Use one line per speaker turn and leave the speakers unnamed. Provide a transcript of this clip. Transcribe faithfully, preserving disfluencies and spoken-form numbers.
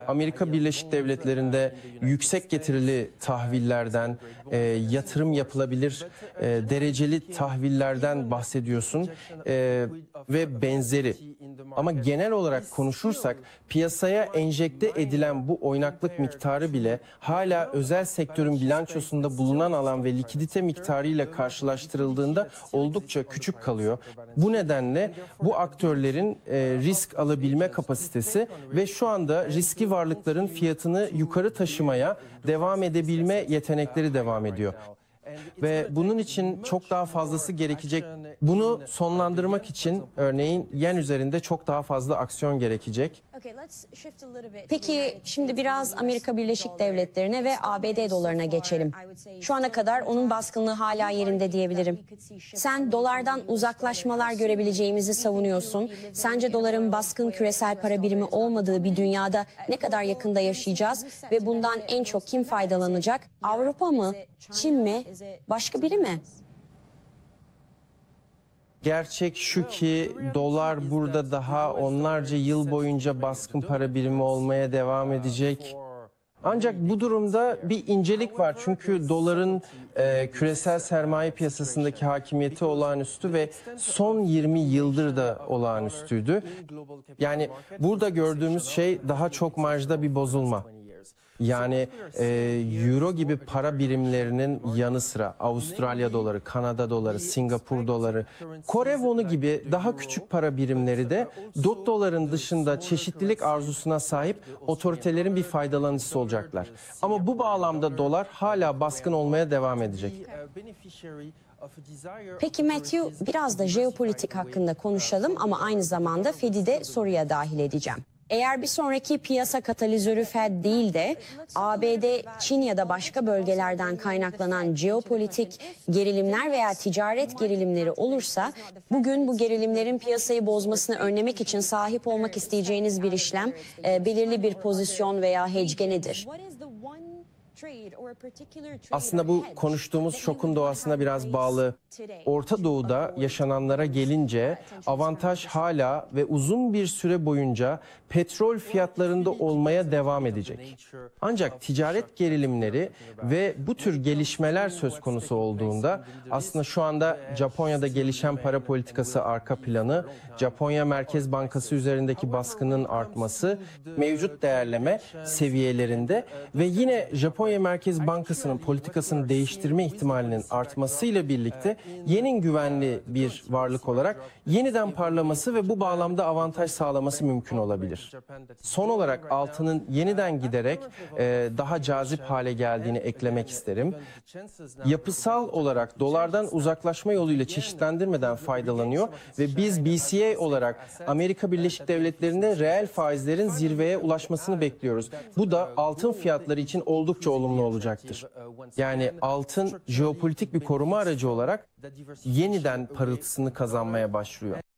Amerika Birleşik Devletleri'nde yüksek getirili tahvillerden, e, yatırım yapılabilir e, dereceli tahvillerden bahsediyorsun e, ve benzeri. Ama genel olarak konuşursak piyasaya enjekte edilen bu oynaklık miktarı bile hala özel sektörün bilançosunda bulunan alan ve likidite miktarıyla karşılaştırıldığında oldukça küçük kalıyor. Bu nedenle bu aktörlerin e, risk alabilme kapasitesi ve şu anda riski varlıkların fiyatını yukarı taşımaya devam edebilme yetenekleri devam ediyor. Ve bunun için çok daha fazlası gerekecek. Bunu sonlandırmak için örneğin yen üzerinde çok daha fazla aksiyon gerekecek.
Peki şimdi biraz Amerika Birleşik Devletleri'ne ve A B D dolarına geçelim. Şu ana kadar onun baskınlığı hala yerinde diyebilirim. Sen dolardan uzaklaşmalar görebileceğimizi savunuyorsun. Sence doların baskın küresel para birimi olmadığı bir dünyada ne kadar yakında yaşayacağız ve bundan en çok kim faydalanacak? Avrupa mı? Çin mi? Başka biri mi?
Gerçek şu ki dolar burada daha onlarca yıl boyunca baskın para birimi olmaya devam edecek. Ancak bu durumda bir incelik var çünkü doların e, küresel sermaye piyasasındaki hakimiyeti olağanüstü ve son yirmi yıldır da olağanüstüydü. Yani burada gördüğümüz şey daha çok marjda bir bozulma. Yani e, euro gibi para birimlerinin yanı sıra Avustralya doları, Kanada doları, Singapur doları, Kore wonu gibi daha küçük para birimleri de dot doların dışında çeşitlilik arzusuna sahip otoritelerin bir faydalanıcısı olacaklar. Ama bu bağlamda dolar hala baskın olmaya devam edecek.
Peki Matthew, biraz da jeopolitik hakkında konuşalım ama aynı zamanda Fed'i de soruya dahil edeceğim. Eğer bir sonraki piyasa katalizörü Fed değil de A B D, Çin ya da başka bölgelerden kaynaklanan jeopolitik gerilimler veya ticaret gerilimleri olursa bugün bu gerilimlerin piyasayı bozmasını önlemek için sahip olmak isteyeceğiniz bir işlem, e, belirli bir pozisyon veya hedge nedir?
Aslında bu konuştuğumuz şokun doğasına biraz bağlı. Orta Doğu'da yaşananlara gelince avantaj hala ve uzun bir süre boyunca petrol fiyatlarında olmaya devam edecek. Ancak ticaret gerilimleri ve bu tür gelişmeler söz konusu olduğunda aslında şu anda Japonya'da gelişen para politikası arka planı, Japonya Merkez Bankası üzerindeki baskının artması, mevcut değerleme seviyelerinde ve yine Japonya Merkez Bankası'nın politikasını değiştirme ihtimalinin artmasıyla birlikte yenin güvenli bir varlık olarak yeniden parlaması ve bu bağlamda avantaj sağlaması mümkün olabilir. Son olarak altının yeniden giderek e, daha cazip hale geldiğini eklemek isterim. Yapısal olarak dolardan uzaklaşma yoluyla çeşitlendirmeden faydalanıyor ve biz B C A olarak Amerika Birleşik Devletleri'nde reel faizlerin zirveye ulaşmasını bekliyoruz. Bu da altın fiyatları için oldukça olumlu olacaktır. Yani altın jeopolitik bir koruma aracı olarak yeniden parıltısını kazanmaya başlıyor.